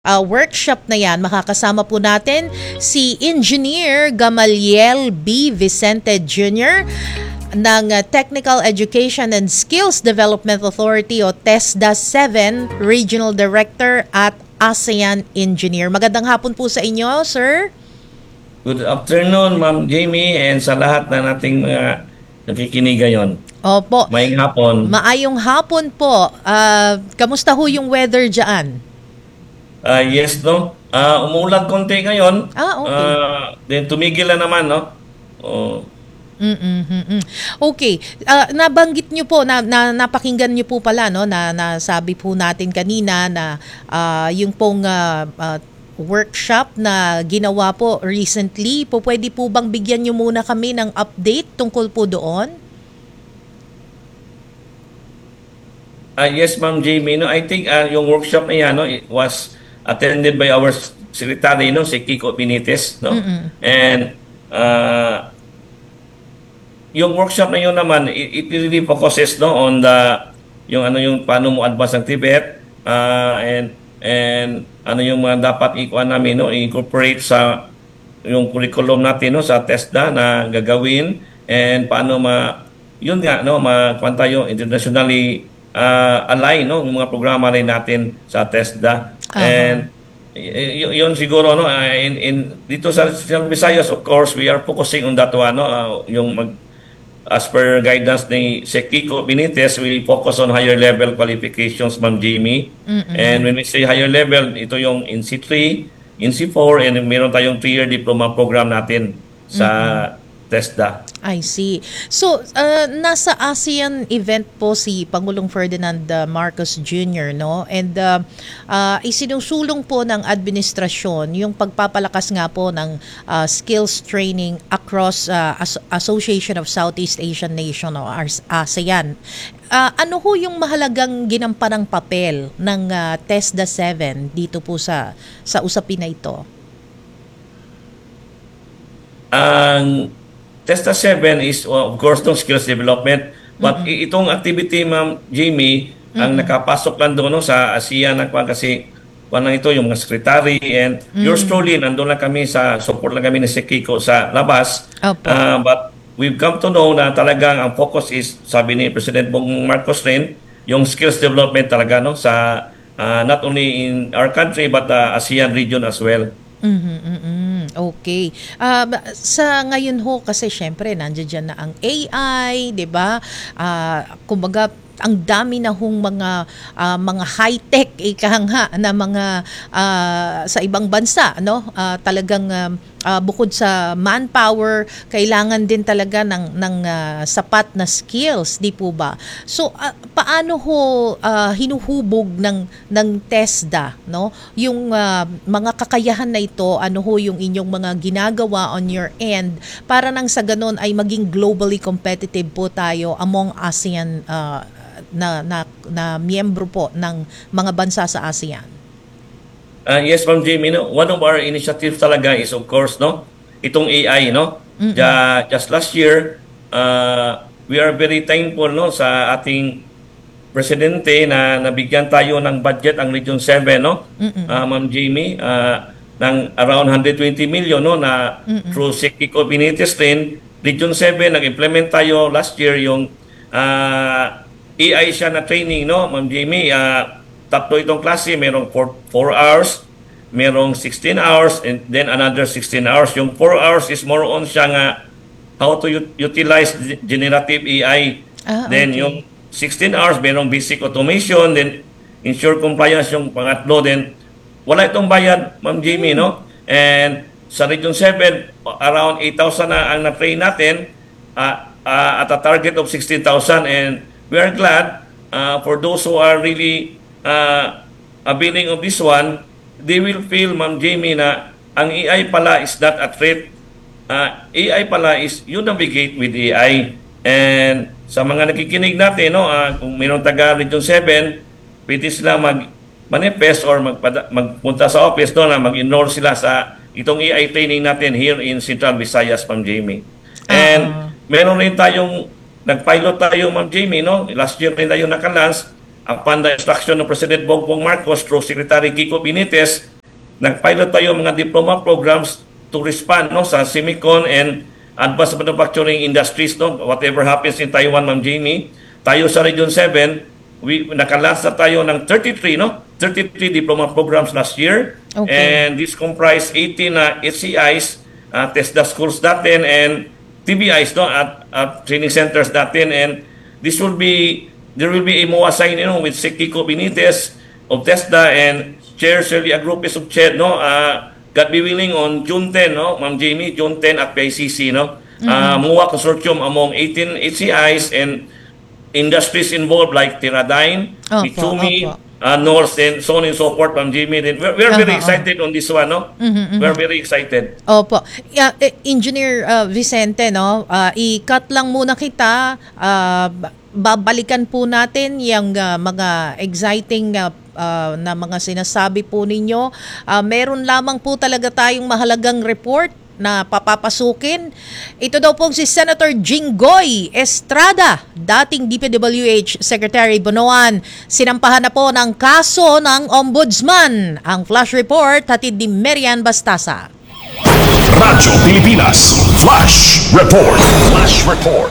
Workshop na yan, makakasama po natin si Engineer Gamaliel B. Vicente Jr. ng Technical Education and Skills Development Authority o TESDA 7 Regional Director at ASEAN Engineer. Magandang hapon po sa inyo, sir. Good afternoon, Ma'am Jamie, and sa lahat na nating mga nakikinig ngayon. Opo. Maayong hapon. Maayong hapon po. Kamusta ho yung weather dyan? Yes, no? Umuulan konti ngayon. Okay. Then tumigil na naman, no? Okay. Nabanggit niyo po, napakinggan niyo po pala, no, na nasabi po natin kanina na yung pong workshop na ginawa po recently, pwede po bang bigyan niyo muna kami ng update tungkol po doon? Yes, Ma'am Jamie, no? I think yung workshop na yan, no, it was attended by our secretary, no, si Kiko Benitez, no? And yung workshop na yun naman, it really focuses, no, on yung paano mo advance ang Tibet, and yung mga dapat ikuan namin, no, incorporate sa yung curriculum natin, no, sa TESDA na gagawin, and paano yun nga, no, makuha tayo internationally align, no, yung mga programa rin natin sa TESDA. And yun siguro, no, dito sa Visayas, of course, we are focusing on that one, no, as per guidance ni Kiko Benitez, we focus on higher level qualifications, Ma'am Jamie. And when we say higher level, ito yung NC3, NC4, and meron tayong 3-year diploma program natin sa TESDA. I see. So, nasa ASEAN event po si Pangulong Ferdinand Marcos Jr., no? And isinusulong po ng administrasyon yung pagpapalakas nga po ng skills training across Association of Southeast Asian Nation o ASEAN. Ano ho yung mahalagang ginampanang papel ng TESDA 7 dito po sa usapin na ito? Ang TESDA 7 is, of course, no, skills development. But itong activity, Ma'am Jamie, ang nakapasok lang doon, no, sa ASEAN, kasi ito yung mga secretary, and yours truly, nandun lang kami support lang kami ni si Kiko sa labas. But we've come to know na talagang ang focus is, sabi ni President Bongbong Marcos rin, yung skills development talaga, no, sa not only in our country but ASEAN region as well. Okay. Sa ngayon ho kasi syempre nandiyan na ang AI, 'di ba? Kumbaga ang dami na hong mga high-tech ikahanga na mga sa ibang bansa, no? Talagang bukod sa manpower, kailangan din talaga ng sapat na skills, di po ba? So paano ho hinuhubog ng TESDA, no? Yung mga kakayahan na ito, ano ho yung inyong mga ginagawa on your end para nang sa ganun ay maging globally competitive po tayo among ASEAN na miyembro po ng mga bansa sa ASEAN? Yes, Ma'am Jamie, no? One of our initiatives talaga is, of course, no, itong AI, no? Just last year, we are very thankful, no, sa ating presidente na nabigyan tayo ng budget ang Region 7, no? Ma'am Jamie, ng around 120 million, no, na through si Kiko Benitez rin, Region 7, nag-implement tayo last year yung AI siya na training, no, Ma'am Jamie. Tatlo itong klase, merong 4 hours, merong 16 hours, and then another 16 hours. Yung 4 hours is more on siya nga how to utilize generative AI. Then yung 16 hours, merong basic automation, then ensure compliance yung pangatlo, then wala itong bayad, Ma'am Jamie, no? And sa Region 7, around 8,000 na ang na-train natin at a target of 16,000, and we are glad for those who are really availing of this one. They will feel, Ma'am Jamie, na ang AI pala is not a threat. AI pala is you navigate with AI. And sa mga nakikinig natin, no, kung mayroong taga Region 7, pwede sila mag-manifest or magpunta sa office doon na mag-enroll sila sa itong AI training natin here in Central Visayas, Ma'am Jamie. And meron rin tayong nag-pilot tayo, Ma'am Jamie, no? Last year rin tayo nakalans upon the instruction ng President Bongbong Marcos through Secretary Kiko Benitez nag-pilot tayo mga diploma programs to respond no sa semicon and advanced manufacturing industries no whatever happens in Taiwan, Ma'am Jamie. Tayo sa Region 7, nakalansa tayo ng 33 diploma programs last year. Okay. And this comprise 18 HCIs, TESDA schools natin and TBIs no at training centers natin, and there will be a MOA sign with Kiko Benitez of TESDA and Chair Shirley Agrupes of CHED no God be willing on June 10 no Ma'am Jamie, June 10 at PICC no. MOA consortium among 18 HCIs and industries involved like Teradyne, Mitsumi, North, and so on and so forth, Ma'am Jamie. We're very excited on this one, no? We're very excited. Opo. Engineer Vicente, no? I-cut lang muna kita. Babalikan po natin yung mga exciting na mga sinasabi po ninyo. Meron lamang po talaga tayong mahalagang report na papapasukin. Ito daw pong si Senator Jinggoy Estrada, dating DPWH Secretary Bonoan. Sinampahan na po ng kaso ng Ombudsman. Ang flash report hatid ni Marian Bastasa. Radyo Pilipinas Flash Report. Flash Report.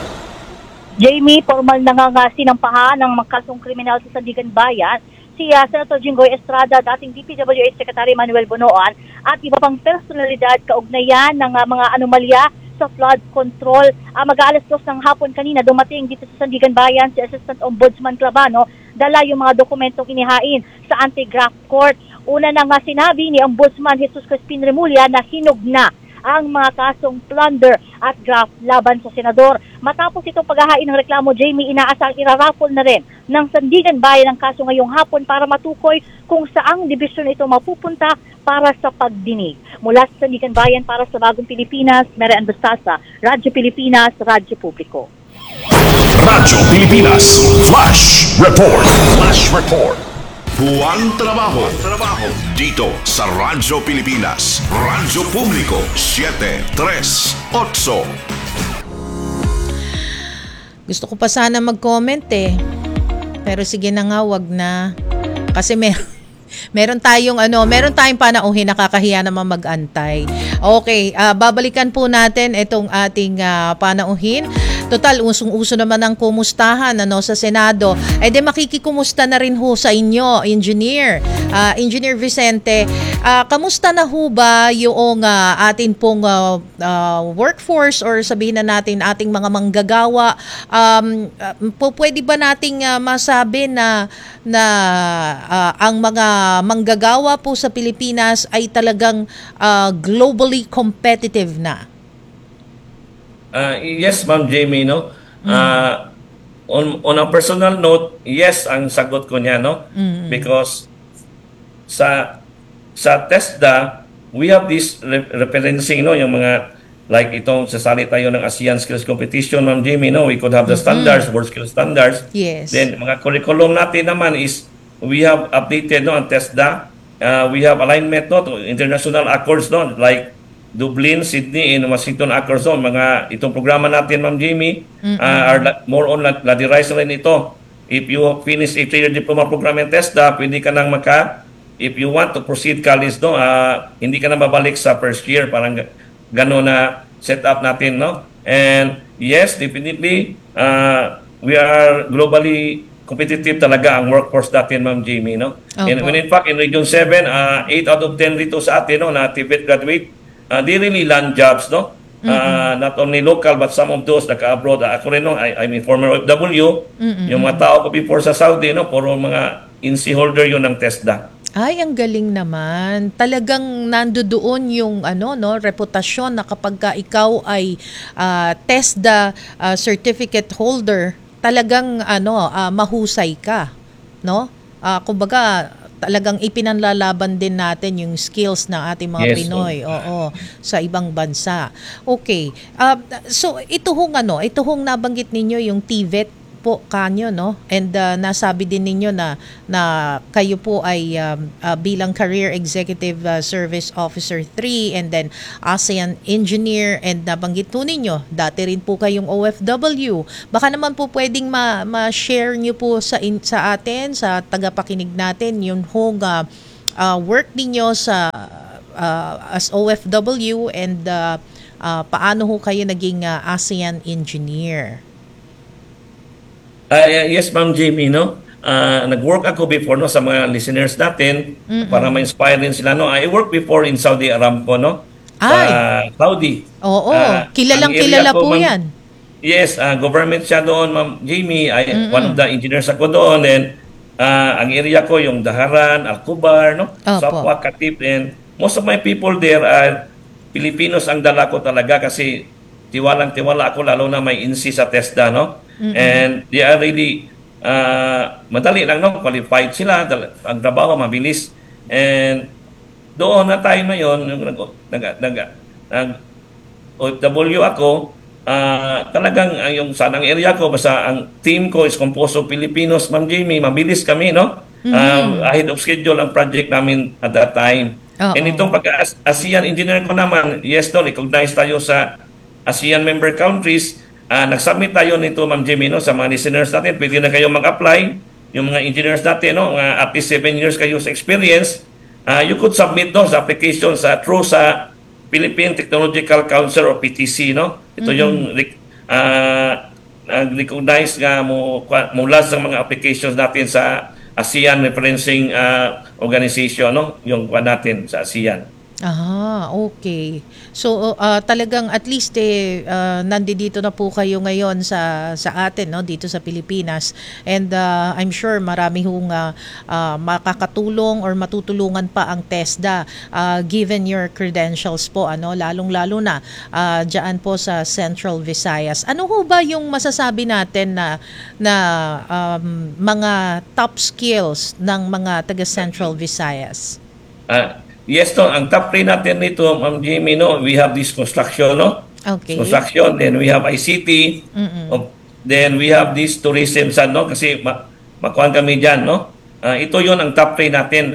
Jamie, formal na nga sinampahan ng mga kasong kriminal sa Sandigan Bayan si Senator Jinggoy Estrada, dating DPWH Secretary Manuel Bonoan at iba pang personalidad kaugnayan ng mga anomalya sa flood control. Mag-aalas 2 ng hapon kanina dumating dito sa Sandigan Bayan si Assistant Ombudsman Clavano, dala yung mga dokumentong inihain sa anti-graft court. Una na nga sinabi ni Ombudsman Jesus Crispin Remulla na hinog na ang mga kasong plunder at graft laban sa senador. Matapos itong paghahain ng reklamo, Jamie, inaasang iraraffle na rin ng Sandigan Bayan ang kaso ngayong hapon para matukoy kung saang dibisyon ito mapupunta para sa pagdinig. Mula sa Sandigan Bayan para sa Bagong Pilipinas, Marian Bastasa, Radyo Pilipinas, Radyo Publiko. Radyo Pilipinas Flash Report. Flash Report. Buwan trabaho dito sa Radyo Pilipinas, Radyo Publiko 738. Gusto ko pa sana mag-comment pero sige na nga, wag na. Kasi meron tayong panauhin, nakakahiya naman mag-antay. Okay, babalikan po natin itong ating panauhin. Total, usong-uso naman ang kumustahan sa Senado. Di makikikumusta na rin ho sa inyo, Engineer. Engineer Vicente, kamusta na ho ba yung atin pong workforce or sabihin na natin ating mga manggagawa? Pwede ba nating masabi na ang mga manggagawa po sa Pilipinas ay talagang globally competitive na? Yes, Ma'am Jamie, no? On a personal note, yes ang sagot ko niya, no? Because sa TESDA, we have this referencing, no? Yung mga, like itong sasali tayo ng ASEAN Skills Competition, Ma'am Jamie, no? We could have the standards, world skills standards. Yes. Then, mga curriculum natin naman is, we have updated, no, ang TESDA. We have alignment, no, to international accords, no? Like, Dublin, Sydney, and Washington Accords, no? Itong programa natin, Ma'am Jamie, are more on ladirize rin ito. If you finish a 3-year diploma program in TESDA, pwede ka nang if you want to proceed college, no, hindi ka na babalik sa first year, parang gano'n na set up natin, no? And yes, definitely, we are globally competitive talaga ang workforce natin, Ma'am Jamie, no? And when in fact, in Region 7, 8 out of 10 dito sa atin, no, na TVET graduate, they really land jobs, no? Not only local, but some of those naka-abroad. Ako rin, no? I mean, former OFW, yung mga tao ko before sa Saudi, no? Puro mga INSEE holder yun ng TESDA. Ay, ang galing naman. Talagang nandoon yung reputasyon na kapag ka ikaw ay TESDA certificate holder, talagang mahusay ka, no? Kumbaga, talagang ipinanlalaban din natin yung skills ng ating mga Pinoy sa ibang bansa. Okay. So ito hong nabanggit ninyo yung TVET po kanyo, no? And nasabi din ninyo na kayo po ay bilang Career Executive Service Officer 3 and then ASEAN Engineer, and nabanggit po ninyo dati rin po kayong OFW. Baka naman po pwedeng ma-share nyo po sa atin, sa tagapakinig natin, yung hong work ninyo sa as OFW, and paano ho kayo naging ASEAN engineer? Yes, Ma'am Jamie, no? Nag-work ako before, no, sa mga listeners natin para ma-inspire din sila, no? I worked before in Saudi Aramco, no? Sa Saudi. Oo, kilalang-kilala po yan. Yes, government siya doon, Ma'am Jamie. One of the engineers ako doon. And ang area ko, yung Daharan, Al-Kubar, no? Sapwa, Katip. And most of my people there are Filipinos ang dala ko talaga kasi tiwalang-tiwala ako, lalo na may INSI sa TESDA, no? And they are really, madali lang, no? Qualified sila, ang trabaho, mabilis. And doon na tayo ngayon, OFW ako, talagang yung sanang area ko, basta ang team ko is composed of Filipinos, Ma'am Jamie, mabilis kami, no? Ahead of schedule ang project namin at that time. And itong pagka-ASEAN engineer ko naman, yes, no, recognize tayo sa ASEAN member countries. Nag-submit tayo nito, Ma'am Jamie, no, sa mga listeners natin. Pwede na kayo mag-apply. Yung mga engineers natin, no, at least 7 years kayo sa experience. You could submit those applications through sa Philippine Technological Council o PTC, no? Ito yung recognize nga mula sa mga applications natin sa ASEAN Referencing Organization, no? Yung natin sa ASEAN. Okay. So talagang at least nandito na po kayo ngayon sa atin, no, dito sa Pilipinas, and I'm sure marami hong makakatulong or matutulungan pa ang TESDA given your credentials po, ano, lalong-lalo na diyan po sa Central Visayas. Ano ho ba yung masasabi natin na mga top skills ng mga taga Central Visayas? Yes, no, ang top 3 natin nito, Ma'am Jamie, no, we have this construction, no? Okay. Construction, then we have ICT, then we have this tourism, no? Kasi makuhan kami dyan, no? Ito yon ang top 3 natin.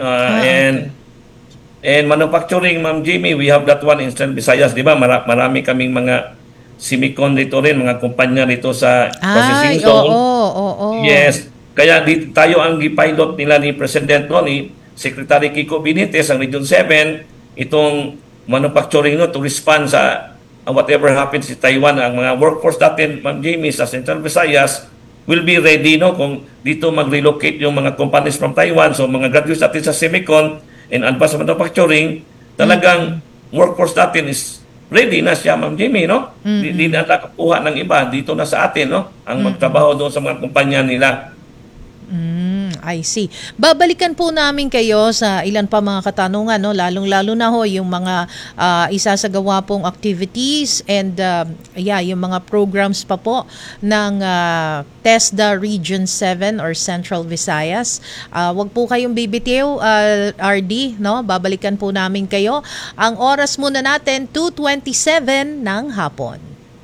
And manufacturing, Ma'am Jamie, we have that one in Central Visayas, di ba? Marami kaming mga semicon dito rin, mga kumpanya dito sa processing zone. Oo. Yes. Kaya dito tayo ang gipilot nila ni President Tony, Secretary Kiko Benitez, ang Region 7, itong manufacturing, no, to respond sa whatever happens in Taiwan. Ang mga workforce natin, Ma'am Jamie, sa Central Visayas will be ready, no, kung dito mag-relocate yung mga companies from Taiwan. So mga graduates natin sa semicon and advanced manufacturing, talagang workforce natin is ready na siya, Ma'am Jamie, no? Hindi na nakakuha ng iba dito na sa atin, no, ang magtrabaho doon sa mga kumpanya nila. I see. Babalikan po namin kayo sa ilan pa mga katanungan, no? Lalong-lalo na ho yung mga isasagawa pong activities and yung mga programs pa po ng TESDA Region 7 or Central Visayas. Wag po kayong bibitiw, RD, no? Babalikan po namin kayo. Ang oras muna natin, 2:27 ng hapon.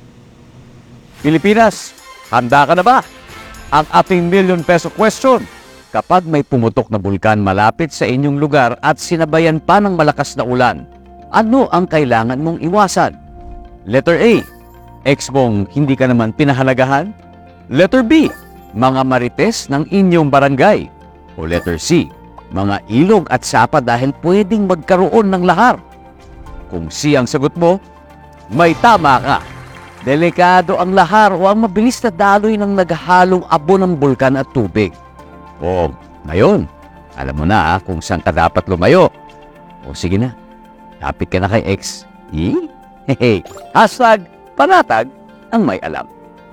Pilipinas, handa ka na ba? Ang ating million peso question. Kapag may pumutok na bulkan malapit sa inyong lugar at sinabayan pa ng malakas na ulan, ano ang kailangan mong iwasan? Letter A, ex mong hindi ka naman pinahalagahan? Letter B, mga marites ng inyong barangay? O letter C, mga ilog at sapa dahil pwedeng magkaroon ng lahar? Kung C ang sagot mo, may tama ka. Delikado ang lahar o ang mabilis na daloy ng naghahalong abo ng bulkan at tubig. O, ngayon, alam mo na kung saan ka dapat lumayo. O sige na, lapit ka na kay X. Hashtag panatag ang may alam.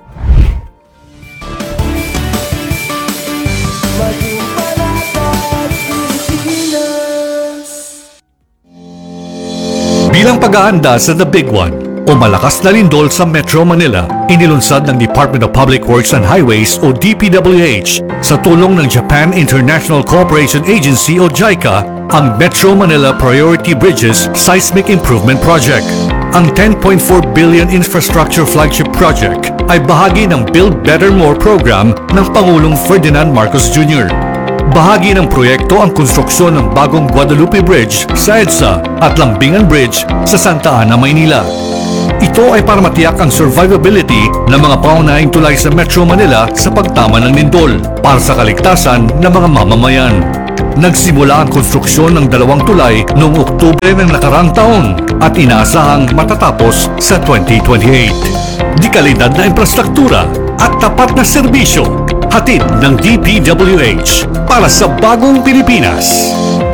Bilang pag-aanda sa The Big One o malakas na lindol sa Metro Manila, inilunsad ng Department of Public Works and Highways o DPWH sa tulong ng Japan International Cooperation Agency o JICA ang Metro Manila Priority Bridges Seismic Improvement Project. Ang 10.4 billion infrastructure flagship project ay bahagi ng Build Better More program ng Pangulong Ferdinand Marcos Jr. Bahagi ng proyekto ang konstruksyon ng bagong Guadalupe Bridge sa EDSA at Lambingan Bridge sa Santa Ana, Maynila. Ito ay para matiyak ang survivability ng mga pangunahing tulay sa Metro Manila sa pagtama ng lindol para sa kaligtasan ng mga mamamayan. Nagsimula ang konstruksyon ng 2 tulay noong Oktubre ng nakarang taon at inaasahang matatapos sa 2028. Di kalidad na infrastruktura at tapat na serbisyo, hatid ng DPWH para sa bagong Pilipinas.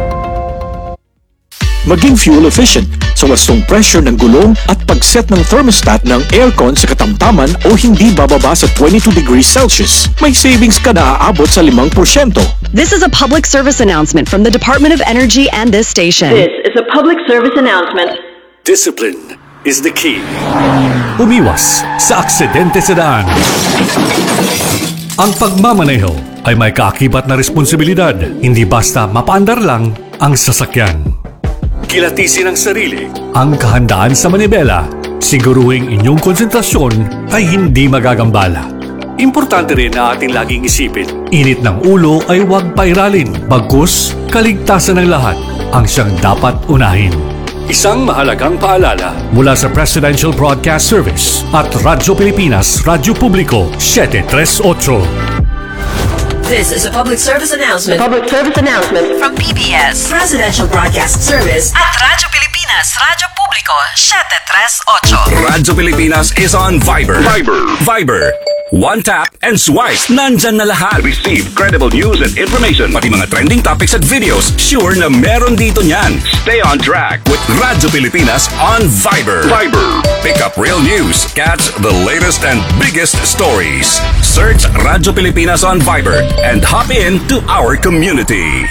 Maging fuel efficient sa wastong pressure ng gulong at pag-set ng thermostat ng aircon sa katamtaman o hindi bababa sa 22 degrees Celsius. May savings ka na aabot sa 5%. This is a public service announcement from the Department of Energy and this station. This is a public service announcement. Discipline is the key. Umiwas sa aksidente sa daan. Ang pagmamaneho ay may kaakibat na responsibilidad, hindi basta mapaandar lang ang sasakyan. Kilatisin ang sarili, ang kahandaan sa manibela, siguruhing inyong konsentrasyon ay hindi magagambala. Importante rin na ating laging isipin, init ng ulo ay huwag pairalin, bagkus kaligtasan ng lahat ang siyang dapat unahin. Isang mahalagang paalala mula sa Presidential Broadcast Service at Radyo Pilipinas, Radyo Publiko 738. This is a public service announcement. Public service announcement From PBS, Presidential Broadcast Service at Radyo Pilipinas, Radyo Publiko 738. Radyo Pilipinas is on Viber. Viber. One tap and swipe. Nandyan na lahat. Receive credible news and information. Pati mga trending topics at videos. Sure na meron dito niyan. Stay on track with Radyo Pilipinas on Viber. Pick up real news. Catch the latest and biggest stories. Search Radyo Pilipinas on Viber and hop in to our community.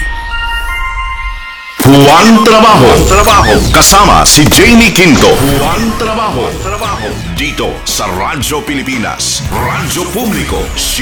Juan Trabajo. Kasama si Jamie Quinto. Juan Trabajo. Dito sa Radyo Pilipinas. Radyo Publiko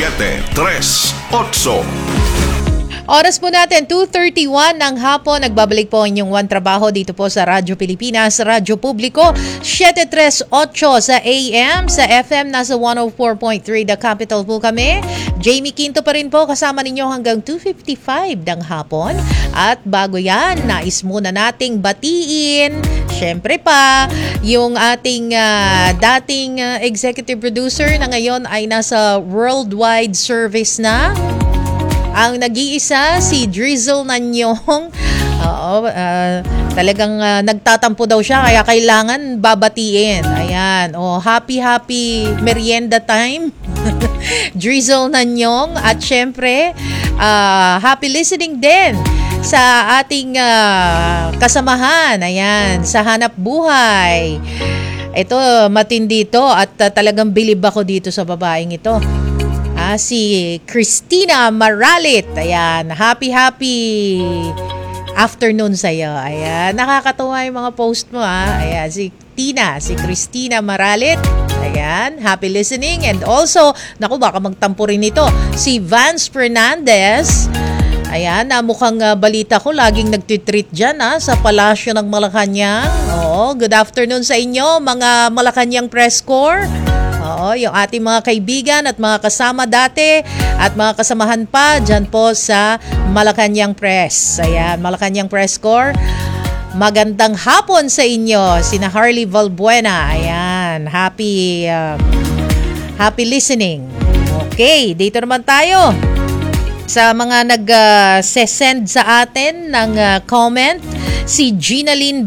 738. Oras po natin, 2:31 ng hapon. Nagbabalik po ang inyong Juan Trabajo dito po sa Radyo Pilipinas, Radyo Publiko, 738 sa AM, sa FM, nasa 104.3 The Capital po kami. Jamie Quinto pa rin po kasama ninyo hanggang 2:55 ng hapon. At bago yan, nais muna nating batiin, syempre pa, yung ating dating executive producer na ngayon ay nasa worldwide service na. Ang nag-iisa, si Drizzle Nanyong. Talagang nagtatampo daw siya, kaya kailangan babatiin. Ayan. Happy merienda time. Drizzle Nanyong. At syempre, happy listening din sa ating kasamahan. Ayan, sa Hanap Buhay. Ito, matindi ito at talagang bilib ako dito sa babaeng ito. Si Christina Maralit. Ayan, happy afternoon sa'yo. Ayan, nakakatuwa yung mga post mo Ayan, si Christina Maralit. Ayan, happy listening. And also, naku, baka magtampo rin ito, si Vance Fernandez. Ayan, mukhang balita ko, laging nagtitreat dyan sa Palasyo ng Malacanang. Good afternoon sa inyo, mga Malacanang Press Corps. Yung ating mga kaibigan at mga kasama dati at mga kasamahan pa dyan po sa Malacanang Press. Ayan, Malacanang Press Corps. Magandang hapon sa inyo, sina Harley Valbuena. Ayan, happy listening. Okay, dito naman tayo sa mga nag-send sa atin ng comment. Si Ginaline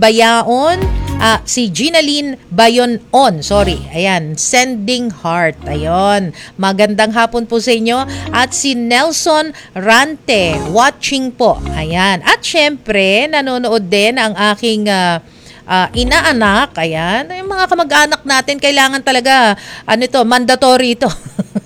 Bayonon, ayan, sending heart, ayun, magandang hapon po sa inyo. At si Nelson Rante, watching po, ayan, at syempre, nanonood din ang aking inaanak, ayan, yung mga kamag-anak natin, kailangan talaga, mandatory ito.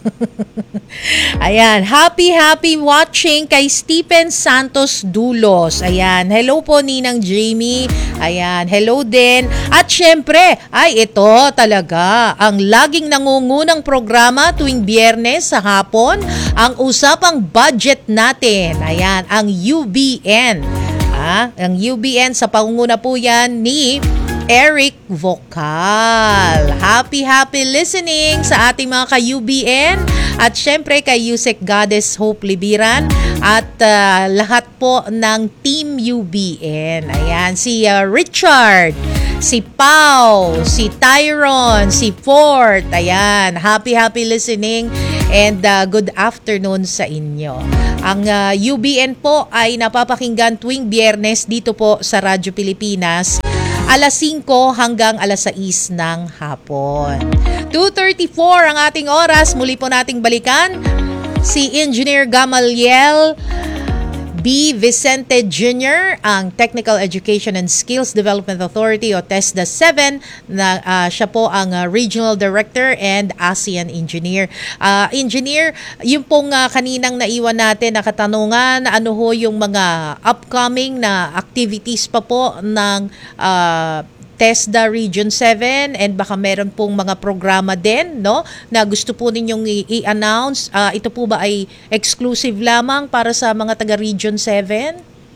Ayan, happy watching kay Stephen Santos Dulos. Ayan, hello po Ninang Jamie. Ayan, hello din. At syempre, ito talaga ang laging nangungunang programa tuwing Biyernes sa hapon, ang usapang budget natin. Ayan, ang UBN. Ang UBN, sa pangunguna po yan ni Eric Vocal. Happy listening sa ating mga ka-UBN at syempre kay Yusek Goddess Hope Libiran at lahat po ng Team UBN. Ayan, si Richard, si Pau, si Tyron, si Fort. Ayan, happy listening. And good afternoon sa inyo. Ang UBN po ay napapakinggan tuwing Biyernes dito po sa Radyo Pilipinas, alas 5 hanggang alas 6 ng hapon. 2:34 ang ating oras. Muli po nating balikan si Engineer Gamaliel B. Vicente Jr., ang Technical Education and Skills Development Authority o TESDA 7, na siya po ang Regional Director and ASEAN Engineer. Engineer, yung pong kaninang naiwan natin na katanungan, ano ho yung mga upcoming na activities pa po ng TESDA Region 7, and baka meron pong mga programa din, no, na gusto po ninyong i-announce. Ito po ba ay exclusive lamang para sa mga taga Region 7?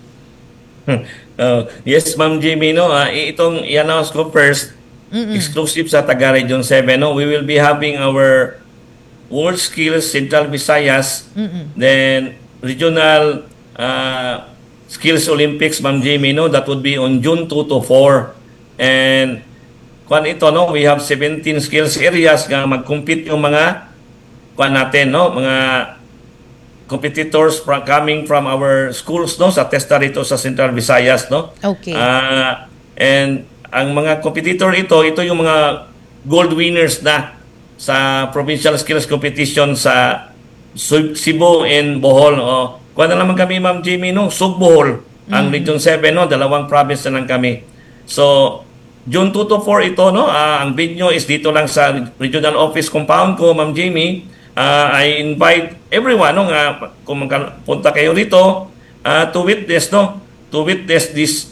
Yes, Ma'am Jimmy, no, itong i-announce ko first, exclusive sa taga Region 7, no, we will be having our World Skills Central Visayas, then Regional Skills Olympics, Ma'am Jimmy, no, that would be on June 2 to 4. And kuan ito, no, we have 17 skills areas nga mag-compete yung mga kuan natin, no, mga competitors coming from our schools, no, sa TESDA rito sa Central Visayas, no. Okay. And ang mga competitor ito yung mga gold winners na sa provincial skills competition sa Cebu and Bohol. Kuan na naman kami, Ma'am Jimmy, no, Sugbohol, ang Region 7, no, dalawang province na lang kami. So, June 2 to 4 ito, no? Ang venue is dito lang sa regional office compound ko, Ma'am Jamie. I invite everyone, no, kung punta kayo rito to witness, no? To witness this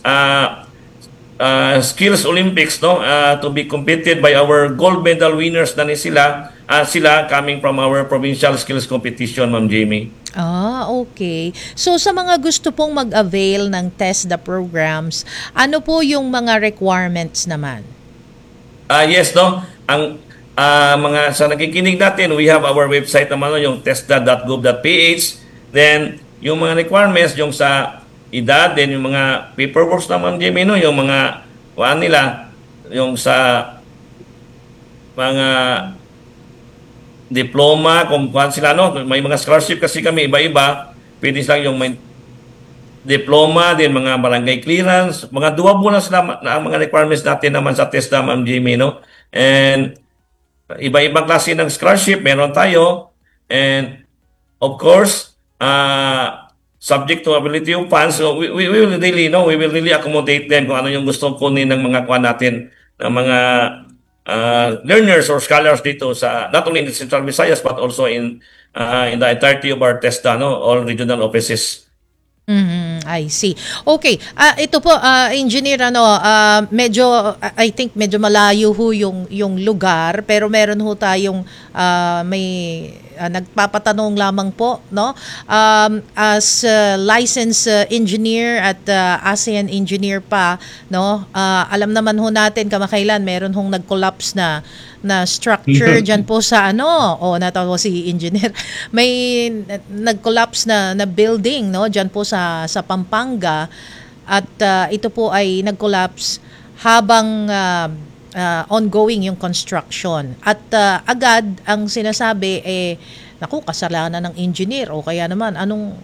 Skills Olympics, no? To be competed by our gold medal winners na ni sila. Sila coming from our provincial skills competition, Ma'am Jamie. Okay. So sa mga gusto pong mag-avail ng TESDA programs, ano po yung mga requirements naman? Yes, no. Ang mga sa nakikinig natin, we have our website naman, no, yung tesda.gov.ph. Then yung mga requirements, yung sa edad, then yung mga paperwork naman, Jimmy, no, yung mga nila, yung sa mga diploma, kung kuhan sila, no? May mga scholarship kasi kami iba-iba. Pwede lang yung may diploma, din mga barangay clearance, mga doable na sila na ang mga requirements natin naman sa TESDA, Ma'am Jimmy, no? And iba-ibang klase ng scholarship meron tayo. And of course, subject to ability of funds, so we will really, no, we will really accommodate them kung ano yung gusto kunin ng mga kuhan natin, ng mga learners or scholars dito sa not only in the Central Visayas but also in the entirety of our TESDA, no, all regional offices. I see. Okay. Ito po, engineer, medyo, I think medyo malayo ho yung lugar, pero meron ho tayong may nagpapatanong lamang po, no? As licensed engineer at ASEAN engineer pa, no? Alam naman ho natin kamakailan meron hong nag-collapse na structure dyan po sa natawa si engineer. May nag-collapse na building, no, dyan po sa Pampanga, at ito po ay nag-collapse habang ongoing yung construction. At agad ang sinasabi kasalanan ng engineer, o kaya naman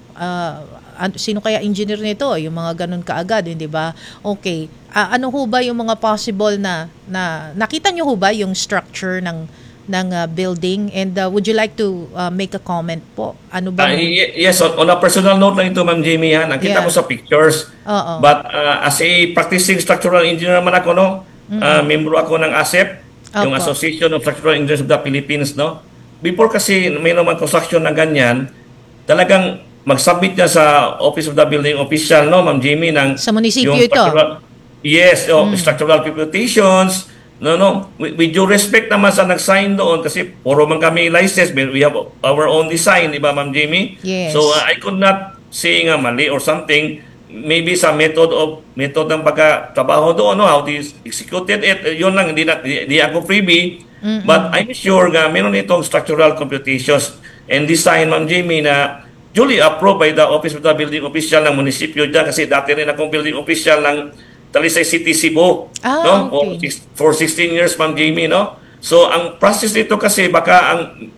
sino kaya engineer nito, yung mga ganun kaagad, hindi ba? Okay. Ano ho ba yung mga possible na nakita nyo ho ba yung structure ng building, and would you like to make a comment po? Ano ba? Yes, on a personal note lang ito, Ma'am Jamie, nakita ko sa pictures. But as a practicing structural engineer naman ako, no, membro ako ng ASEP, yung Association of Structural Engineers of the Philippines, no. Before kasi may naman construction na ganyan, talagang mag-submit niya sa Office of the Building Official, no, Ma'am Jamie, ng sa munisipyo ito. Yes, structural reputations. No. With due respect naman sa nag-sign doon, kasi puro man kami license, we have our own design, di ba, Ma'am Jamie? Yes. So I could not say nga mali or something, maybe sa method ng pagkatrabaho doon, no, how they executed it, yun lang, hindi ako freebie. But I'm sure nga meron itong structural computations and design, Ma'am Jamie, na duly approved by the Office of the Building Official ng munisipyo dyan, kasi dati rin akong building official ng Talisay City, Cebu, no? Okay. For 16 years, Ma'am Jamie, no? So ang process nito kasi baka ang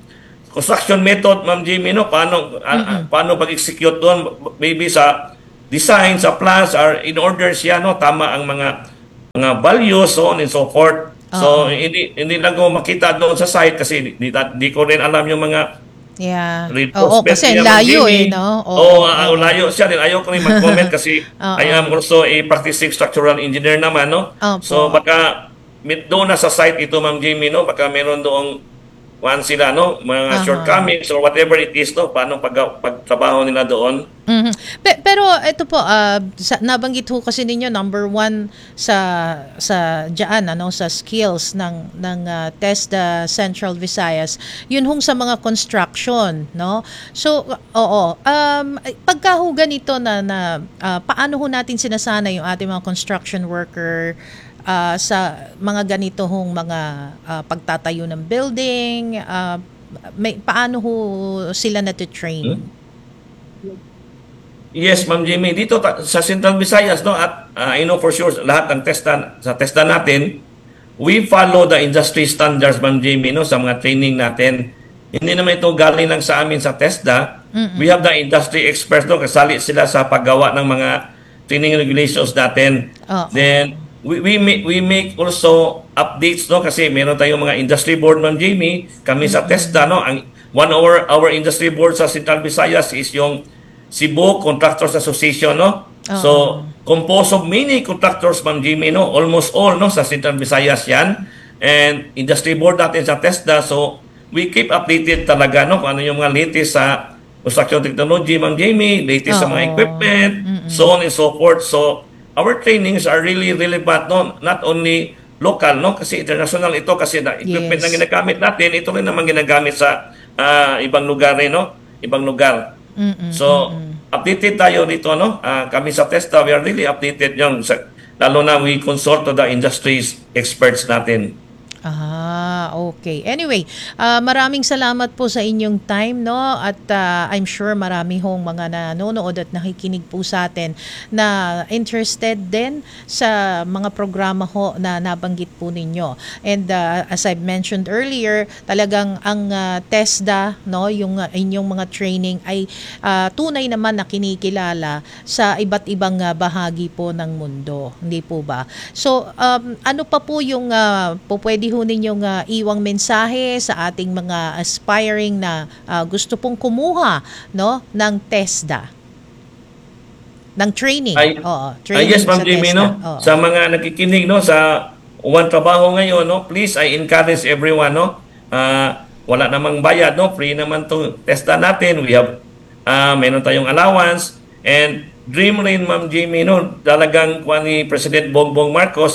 construction method, Ma'am Jimmy, no? Paano pag-execute doon? Maybe sa design, sa plans, or in order siya, no? Tama ang mga values, so on and so forth. So, hindi lang ko makita doon sa site kasi di ko rin alam yung mga Yeah. Oo, reinforcement kasi niya, ang layo Jimmy. no? Layo siya din. Ayaw ko rin mag-comment kasi I am also a practicing structural engineer naman, no? So, baka doon na sa site ito, Ma'am Jamie, no? Baka meron doong sila, no? Mga shortcomings or whatever it is, no? Paano pagtrabaho nila doon. Pero ito po, nabanggit ho kasi ninyo number 1 sa diyan, sa skills ng TESDA Central Visayas, yun hong sa mga construction, no? So, pagka ho ganito na paano ho natin sinasana yung ating mga construction worker sa mga ganito hong mga pagtatayo ng building, paano ho sila na-train? Yes, Ma'am Jimmy. Dito sa Central Visayas, no, at I know for sure lahat ng TESDA natin, we follow the industry standards, Ma'am Jimmy, no, sa mga training natin. Hindi naman ito galing lang sa amin sa TESDA. We have the industry experts, no, kasali sila sa paggawa ng mga training regulations natin. Then we make also updates, no, kasi meron tayong mga industry board, Ma'am Jamie, kami sa TESDA, no, our industry board sa Central Visayas is yung Cebu Contractors Association, no. So composed of many contractors, Ma'am Jamie, no, almost all, no, sa Central Visayas yan, and industry board natin sa TESDA. So we keep updated talaga, no, kung ano yung mga latest sa construction technology, Ma'am Jamie, latest sa mga equipment, so on and so forth. So our trainings are really relevant, no? Not only local, no? Kasi international ito kasi equipment na ginagamit natin, ito rin naman ginagamit sa ibang lugar rin, no? Ibang lugar. So, updated tayo dito, no? Kami sa TESDA, we are really updated yun. Lalo na we consult to the industry's experts natin. Okay. Anyway, maraming salamat po sa inyong time, no? At I'm sure marami hong mga nanonood at nakikinig po sa atin na interested din sa mga programa ho na nabanggit po ninyo. And as I've mentioned earlier, talagang ang TESDA, no, yung inyong mga training ay tunay naman na kinikilala sa iba't ibang bahagi po ng mundo. Hindi po ba? So, ano pa po yung pwede ho ninyong iwang mensahe sa ating mga aspiring na gusto pong kumuha, no, ng TESDA, ng training. Training yes, Ma'am sa Jimmy, TESDA. no? Sa mga nakikinig, no, sa trabaho ngayon, no, please, I encourage everyone, no, wala namang bayad, no, free naman itong TESDA natin. We have meron tayong allowance, and dream rin, Ma'am Jimmy, no, talagang kuha ni President Bongbong Marcos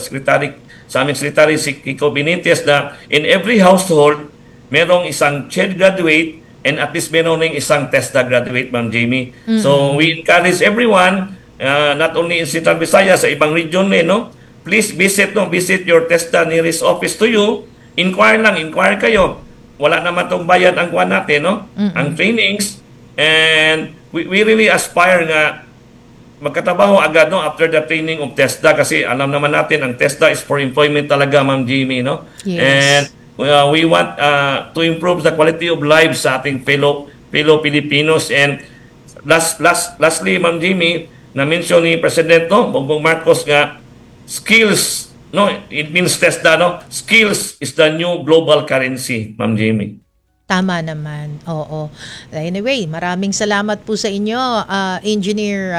sa aming secretary si Kiko Benitez na in every household merong isang CHED graduate and at least meron ring isang TESDA graduate, Ma'am Jamie. So we encourage everyone, not only in Central Visayas, sa ibang region rin, no, please visit your TESDA nearest office to you. Inquire kayo. Wala naman tong bayad ang kuha natin, no, ang trainings, and we really aspire nga magkatabaho agad, no, after the training of TESDA, kasi alam naman natin ang TESDA is for employment talaga, Ma'am Jimmy, no? Yes. And we want to improve the quality of life sa ating fellow Filipinos. And lastly, Ma'am Jimmy, na-mention ni President, no, Bongbong Marcos nga skills, no, it means TESDA, no, skills is the new global currency, Ma'am Jimmy. Tama naman. Oo. Anyway, maraming salamat po sa inyo, Engineer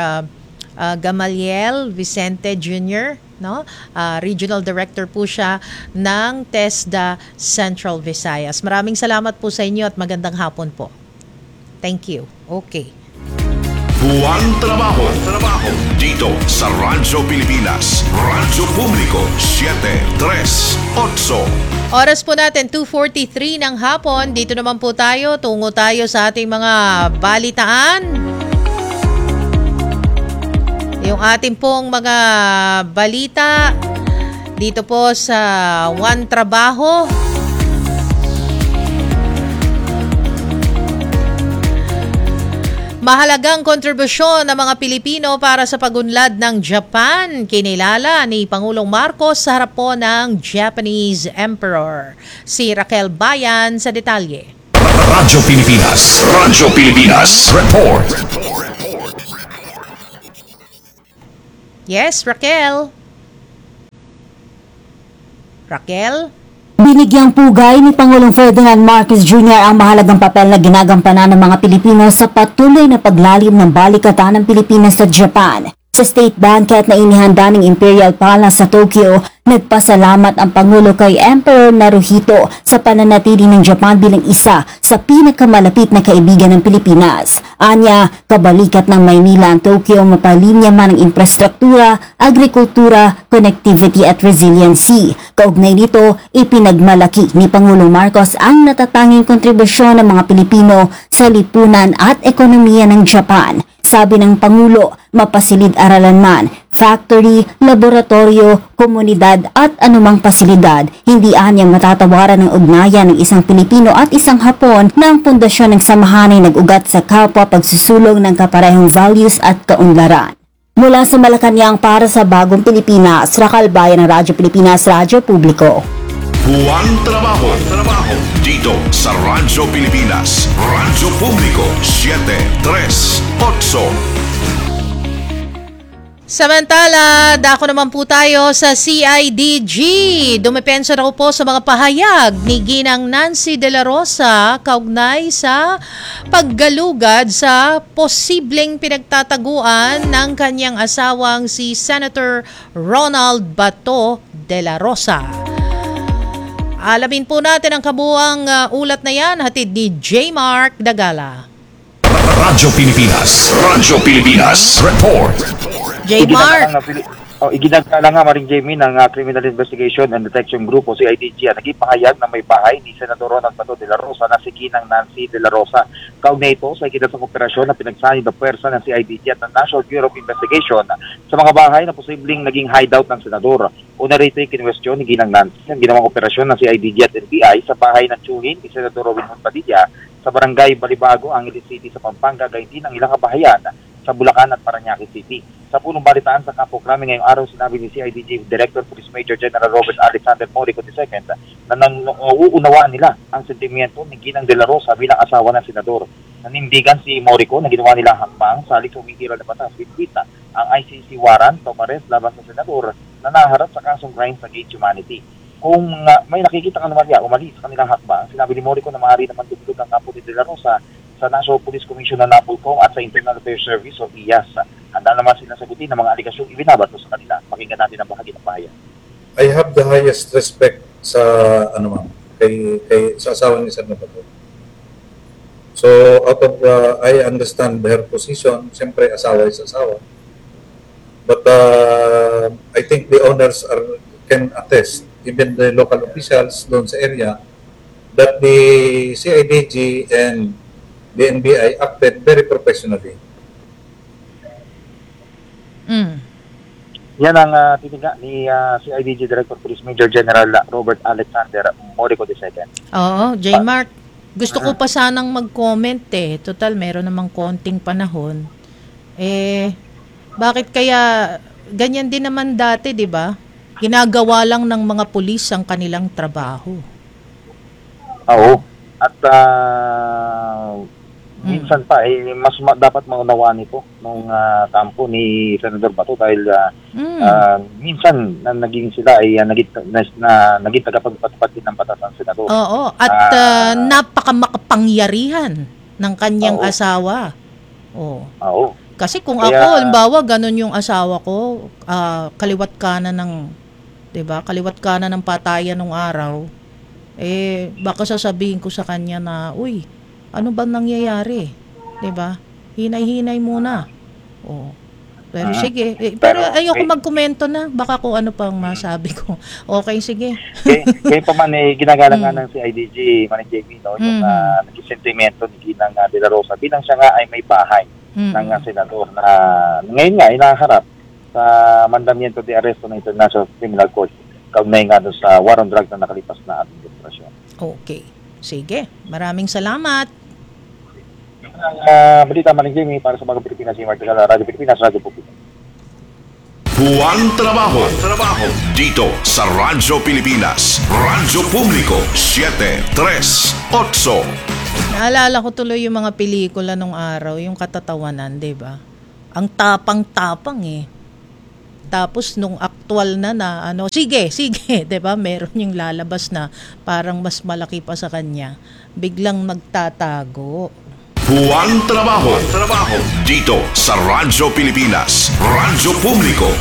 Gamaliel Vicente Jr., no? Regional Director po siya ng TESDA Central Visayas. Maraming salamat po sa inyo at magandang hapon po. Thank you. Okay. Buwang trabaho dito sa Radyo Pilipinas, Radyo Publiko 738. Oras po natin 2:43 ng hapon. Dito naman po tayo, tungo tayo sa ating mga balitaan. Yung ating pong mga balita dito po sa One Trabaho. Mahalagang kontribusyon ng mga Pilipino para sa pagunlad ng Japan, kinilala ni Pangulong Marcos sa harap po ng Japanese Emperor. Si Raquel Bayan sa detalye. Radyo Pilipinas. Radyo Pilipinas. Report. Yes, Raquel. Raquel? Binigyang pugay ni Pangulong Ferdinand Marcos Jr. ang mahalagang papel na ginagampanan ng mga Pilipino sa patuloy na paglalim ng balikatan ng Pilipinas sa Japan. Sa state banquet na inihanda ng Imperial Palace sa Tokyo, nagpasalamat ang Pangulo kay Emperor Naruhito sa pananatili ng Japan bilang isa sa pinakamalapit na kaibigan ng Pilipinas. Anya, kabalikat ng Maynila ang Tokyo mapalinya man ng infrastruktura, agrikultura, connectivity at resiliency. Kaugnay nito, ipinagmalaki ni Pangulong Marcos ang natatanging kontribusyon ng mga Pilipino sa lipunan at ekonomiya ng Japan. Sabi ng Pangulo, mapasilid-aralan man, factory, laboratorio, komunidad at anumang pasilidad, hindi anya matatawaran ng ugnayan ng isang Pilipino at isang Hapon na ang pundasyon ng samahan ay nag-ugat sa kapwa pagsusulong ng kaparehong values at kaunlaran. Mula sa Malacanang para sa Bagong Pilipinas, Raquel Bayan ng Radyo Pilipinas, Radyo Publiko. Buwang trabaho. Dito sa Radyo Pilipinas. Radyo Publiko 738. Samantala, dako naman po tayo sa CIDG. Dumepensa na po sa mga pahayag ni Ginang Nancy De La Rosa kaugnay sa paggalugad sa posibleng pinagtataguan ng kanyang asawang si Senator Ronald Bato De La Rosa. Alamin po natin ang kabuang ulat na yan, hatid ni J. Mark Dagala. Radyo Pilipinas. Radyo Pilipinas. Report. J. Mark. Iginagkala nga Maring Jamie ng Criminal Investigation and Detection Group o CIDG naging pahayag na may bahay ni Senador Ronald Bato de la Rosa na si Ginang Nancy de la Rosa. Kaugnay ito sa ikinasang operasyon na pinagsanib na puwersa ng CIDG at ng National Bureau of Investigation sa mga bahay na posibleng naging hideout ng Senador. Una rito ay kinwestiyon ni Ginang Nancy ang ginawang operasyon ng CIDG at NBI sa bahay ng tiyuhin ni Senador Robin Hood Padilla sa barangay Balibago, Angeles City sa Pampanga, gayon din ang ilang kabahayan sa Bulacan at Parañaque City. Sa punong balitaan sa Campo Crame ngayong araw, sinabi ni CIDG Director Police Major General Robert Alexander Morico II na nauunawaan nila ang sentimiento ni Ginang De La Rosa bilang asawa ng senador. Nanindigan si Morico na ginawa nila hakbang sa halik sumigiral na batas bitbita ang ICC warrant o arrest laban sa senador na naharap sa kasong crimes against humanity. Kung may nakikita ka anomalya, umalis sa kanilang hakbang, sinabi ni Morico na maaari naman dumulog ang kapo ni De La Rosa sa National Police Commission ng NAPOLCOM at sa Internal Affairs Service o IAS. Handa naman sila sagutin ng mga aligasyong ibinabato sa kanila. Pakinggan natin ang bahagi ng pahayag. I have the highest respect sa kay sa asawa ni Senator Bato. So out of I understand her position, siyempre asawa is asawa. But I think the owners can attest, even the local officials doon sa area, that the CIDG and the NBI acted very professionally. Yan ang tiniga ni CIDG Director Police Major General Robert Alexander Morico II. Oo, J. Mark. Gusto ko pa sanang mag-comment Total, meron namang konting panahon. Bakit kaya ganyan din naman dati, di ba? Ginagawa lang ng mga pulis ang kanilang trabaho. Oo. At minsan pa mas dapat maunawaan ito nung kampo ni Senador Bato dahil minsan na naging sila ay naging tagapagpatupad din ng batas ng senador. Oo, at napakamakapangyarihan ng kanyang asawa. Oo. Kasi kung ako, halimbawa, ganun yung asawa ko, kaliwat kanan ng, 'di ba? Kaliwat kanan ng patayan nung araw. Baka sasabihin ko sa kanya na, uy, ano bang nangyayari? 'Di ba? Hinay-hinay muna. Pero sige. Pero ayoko magkomento na. Baka kung ano pang masabi ko. Okay, sige. Kaya pa man ginagalangan ng CIDG, Manang JP, yung naging sentimento ni Ginang De La Rosa. Bilang siya nga ay may bahay ng senador na ngayon nga ay naharap sa mandamiento de arresto ng International Criminal Court. Kaugnay nga doon sa war on drugs na nakalipas na administrasyon. Okay. Sige. Maraming salamat. Balita Maring Jamie para sa mga Pilipinas, si Mark Dagala, Radyo Pilipinas, Radyo Publiko. Buwang trabaho. Dito sa Radyo Pilipinas, Radyo Publiko 738. Naalala ko tuloy yung mga pelikula nung araw, yung katatawanan, 'di ba? Ang tapang-tapang eh. Tapos nung actual na sige, 'di ba? Meron yung lalabas na parang mas malaki pa sa kanya. Biglang magtatago. Buwang trabaho. Dito sa Radyo Pilipinas. Radyo Publiko